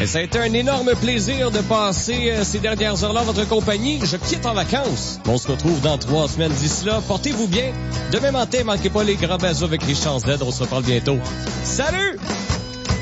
Et ça a été un énorme plaisir de passer ces dernières heures-là en votre compagnie. Je quitte en vacances. On se retrouve dans 3 semaines. D'ici là, portez-vous bien. Demain matin, manquez pas les grands bazos avec Richard Z. On se reparle bientôt. Salut!